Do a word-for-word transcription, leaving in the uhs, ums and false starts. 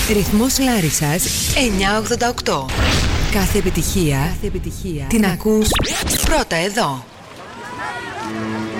Ρυθμός Λάρισσας εννιακόσια ογδόντα οκτώ. Κάθε επιτυχία, Κάθε επιτυχία την ακούς πρώτα εδώ.